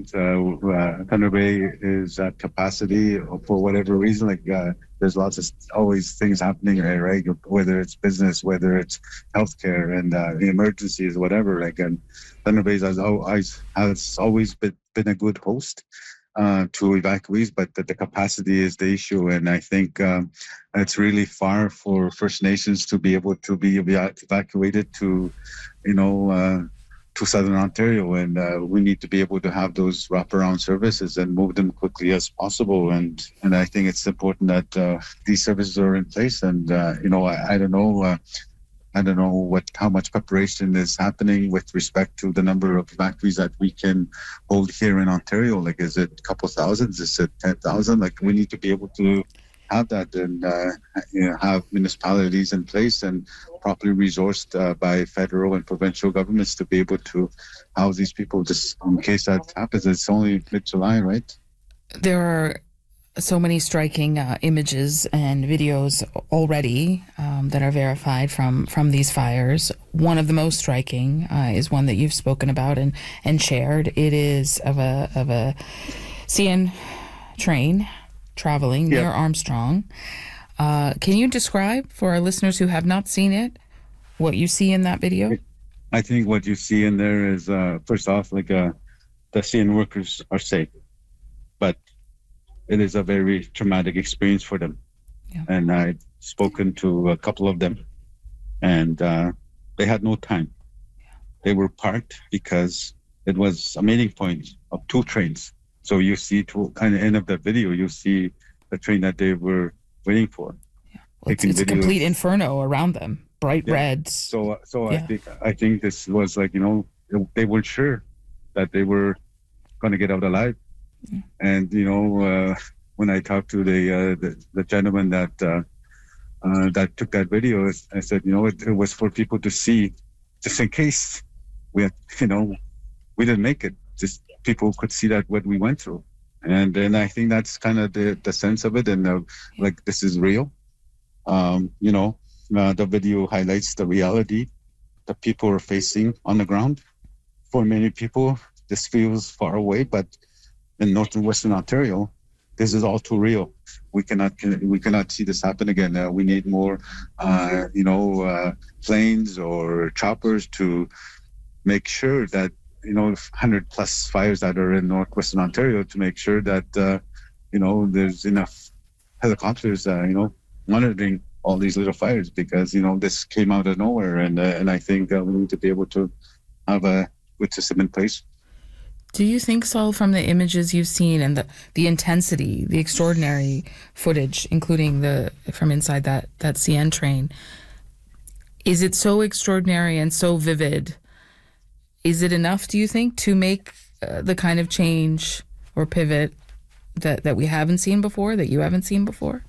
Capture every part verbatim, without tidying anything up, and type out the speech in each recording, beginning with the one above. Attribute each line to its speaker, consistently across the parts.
Speaker 1: right. Uh, uh, Thunder Bay is at capacity for whatever reason. Like uh, there's lots of always things happening, right? right? Whether it's business, whether it's healthcare and uh, emergencies, whatever. Like and Thunder Bay has always has always been, been a good host uh, to evacuees, but the, the capacity is the issue. And I think um, it's really far for First Nations to be able to be evacuated to, you know. Uh, to Southern Ontario, and uh, we need to be able to have those wraparound services and move them quickly as possible. And and I think it's important that uh, these services are in place. And uh, you know, I, I don't know, uh, I don't know what how much preparation is happening with respect to the number of evacuees that we can hold here in Ontario. Like, is it a couple thousands? Is it ten thousand? Like, we need to be able to have that and uh, you know, have municipalities in place and properly resourced uh, by federal and provincial governments to be able to house these people just in case that happens. It's only mid-July, right?
Speaker 2: There are so many striking uh, images and videos already um, that are verified from, from these fires. One of the most striking uh, is one that you've spoken about and, and shared. It is of a, of a C N train traveling
Speaker 1: yeah.
Speaker 2: near Armstrong. Uh, can you describe for our listeners who have not seen it what you see in that video?
Speaker 1: I think what you see in there is, uh, first off, like uh, the C N workers are safe, but it is a very traumatic experience for them. Yeah. And I've spoken to a couple of them, and uh, they had no time. Yeah. They were parked because it was a meeting point of two trains. So you see, to kind of end of the video, you see the train that they were waiting for.
Speaker 2: Yeah. Well, it's it's a complete inferno around them, bright
Speaker 1: yeah.
Speaker 2: reds.
Speaker 1: So, so
Speaker 2: yeah.
Speaker 1: I think I think this was like, you know, they weren't sure that they were going to get out alive. Yeah. And you know, uh, when I talked to the uh, the, the gentleman that uh, uh, that took that video, I said, you know, it, it was for people to see, just in case we had, you know, we didn't make it. Just people could see that what we went through, and then I think that's kind of the, the sense of it, and uh, like this is real. Um, you know, uh, the video highlights the reality that people are facing on the ground. For many people, this feels far away, but in North and Western Ontario, this is all too real. We cannot we cannot see this happen again. Uh, we need more, uh, you know, uh, planes or choppers to make sure that, you know, one hundred plus fires that are in Northwestern Ontario, to make sure that, uh, you know, there's enough helicopters, uh, you know, monitoring all these little fires, because, you know, this came out of nowhere. And uh, and I think uh, we need to be able to have a good system in place.
Speaker 2: Do you think, Saul, from the images you've seen and the, the intensity, the extraordinary footage, including the from inside that, that C N train, is it so extraordinary and so vivid? Is it enough, do you think, to make uh, the kind of change or pivot that, that we haven't seen before, that you haven't seen before?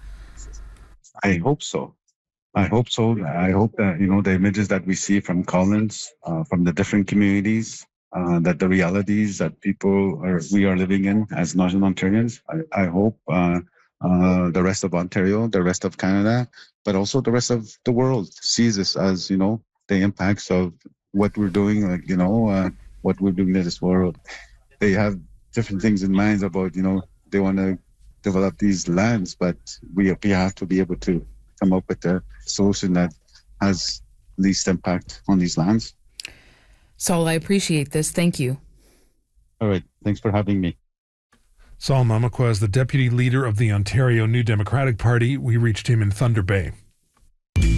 Speaker 1: I hope so. I hope so. I hope that, you know, the images that we see from Collins, uh, from the different communities, uh, that the realities that people are, we are living in as Northern Ontarians, I, I hope uh, uh, the rest of Ontario, the rest of Canada, but also the rest of the world sees this as, you know, the impacts of what we're doing, like, you know, uh, what we're doing in this world. They have different things in mind about, you know, they want to develop these lands, but we, we have to be able to come up with a solution that has least impact on these lands.
Speaker 2: Saul, I appreciate this. Thank you.
Speaker 1: All right. Thanks for having me.
Speaker 3: Saul Mamakwa is the deputy leader of the Ontario New Democratic Party. We reached him in Thunder Bay.